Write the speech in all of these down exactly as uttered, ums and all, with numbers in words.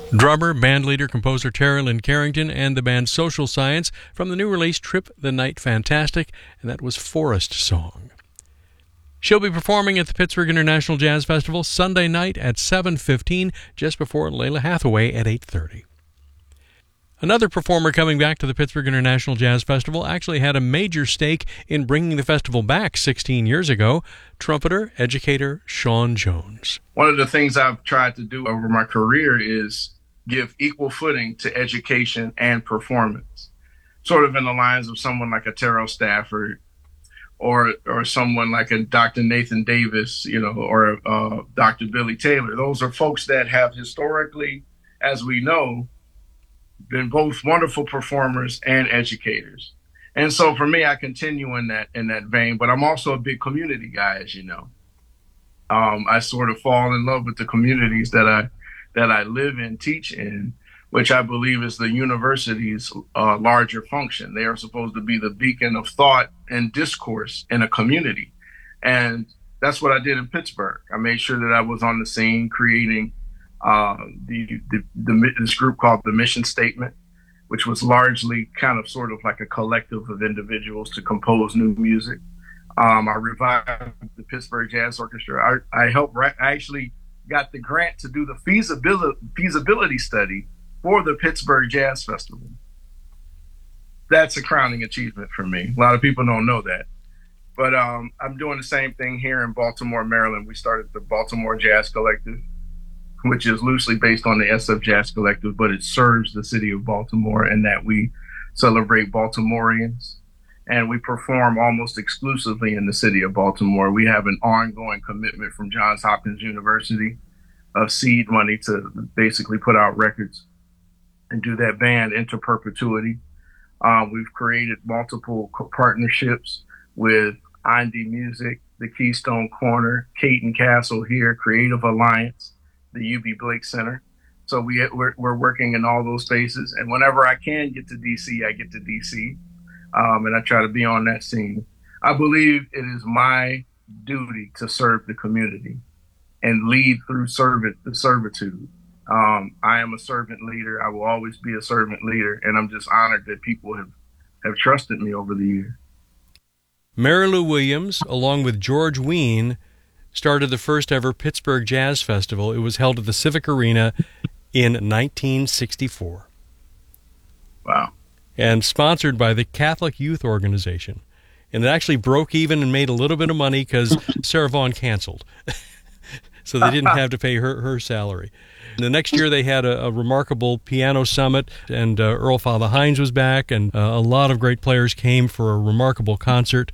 Drummer, bandleader, composer Terry Lynn Carrington and the band Social Science from the new release Trip the Night Fantastic, and that was Forest Song. She'll be performing at the Pittsburgh International Jazz Festival Sunday night at seven fifteen, just before Lalah Hathaway at eight thirty. Another performer coming back to the Pittsburgh International Jazz Festival actually had a major stake in bringing the festival back sixteen years ago, trumpeter, educator Sean Jones. One of the things I've tried to do over my career is give equal footing to education and performance, sort of in the lines of someone like a Terrell Stafford or or someone like a Doctor Nathan Davis, you know, or uh, Doctor Billy Taylor. Those are folks that have historically, as we know, been both wonderful performers and educators. And so for me, I continue in that in that vein, but I'm also a big community guy, as you know. Um, I sort of fall in love with the communities that I that I live in, teach in, which I believe is the university's uh, larger function. They are supposed to be the beacon of thought and discourse in a community. And that's what I did in Pittsburgh. I made sure that I was on the scene creating uh, the, the, the this group called the Mission Statement, which was largely kind of sort of like a collective of individuals to compose new music. Um, I revived the Pittsburgh Jazz Orchestra. I, I helped, I actually got the grant to do the feasibility feasibility study for the Pittsburgh Jazz Festival. That's a crowning achievement for me. A lot of people don't know that. But um, I'm doing the same thing here in Baltimore, Maryland. We started the Baltimore Jazz Collective, which is loosely based on the S F Jazz Collective, but it serves the city of Baltimore in that we celebrate Baltimoreans. And we perform almost exclusively in the city of Baltimore. We have an ongoing commitment from Johns Hopkins University of seed money to basically put out records and do that band into perpetuity. Um, we've created multiple co- partnerships with Indie Music, the Keystone Corner, Caton Castle here, Creative Alliance, the U B Blake Center. So we, we're, we're working in all those spaces. And whenever I can get to D C, I get to D C. Um, and I try to be on that scene. I believe it is my duty to serve the community and lead through servant the servitude. Um, I am a servant leader. I will always be a servant leader, and I'm just honored that people have, have trusted me over the years. Mary Lou Williams, along with George Wein, started the first ever Pittsburgh Jazz Festival. It was held at the Civic Arena in nineteen sixty-four. Wow. And sponsored by the Catholic Youth Organization. And it actually broke even and made a little bit of money because Sarah Vaughan canceled. So they didn't have to pay her, her salary. And the next year they had a, a remarkable piano summit, and uh, Earl Father Hines was back, and uh, a lot of great players came for a remarkable concert.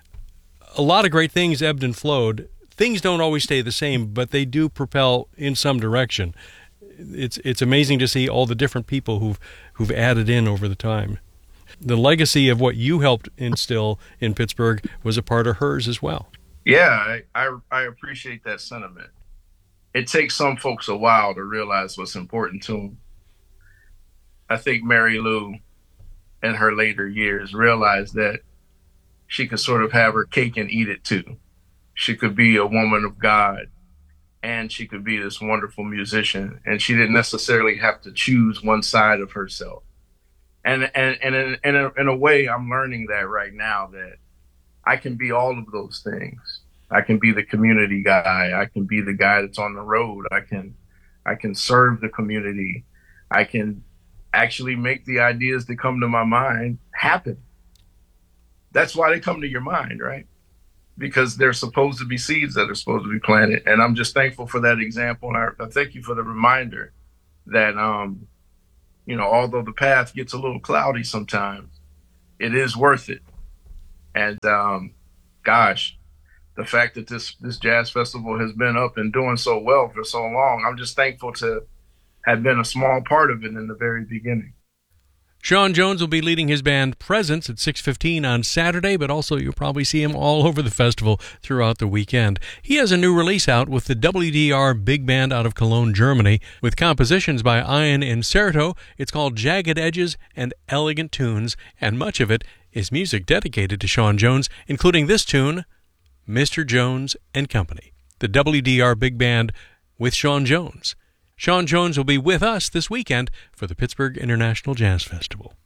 A lot of great things ebbed and flowed. Things don't always stay the same, but they do propel in some direction. It's it's amazing to see all the different people who've who've added in over the time. The legacy of what you helped instill in Pittsburgh was a part of hers as well. Yeah, I, I, I appreciate that sentiment. It takes some folks a while to realize what's important to them. I think Mary Lou, in her later years, realized that she could sort of have her cake and eat it too. She could be a woman of God, and she could be this wonderful musician, and she didn't necessarily have to choose one side of herself. And and and in, in, a, in a way, I'm learning that right now, that I can be all of those things. I can be the community guy. I can be the guy that's on the road. I can I can serve the community. I can actually make the ideas that come to my mind happen. That's why they come to your mind, right? Because they're supposed to be seeds that are supposed to be planted. And I'm just thankful for that example. And I, I thank you for the reminder that, um, you know, although the path gets a little cloudy sometimes, it is worth it. And um, gosh, the fact that this, this jazz festival has been up and doing so well for so long, I'm just thankful to have been a small part of it in the very beginning. Sean Jones will be leading his band Presence at six fifteen on Saturday, but also you'll probably see him all over the festival throughout the weekend. He has a new release out with the W D R Big Band out of Cologne, Germany, with compositions by Ian Inserto. It's called Jagged Edges and Elegant Tunes, and much of it is music dedicated to Sean Jones, including this tune, Mister Jones and Company. The W D R Big Band with Sean Jones. Sean Jones will be with us this weekend for the Pittsburgh International Jazz Festival.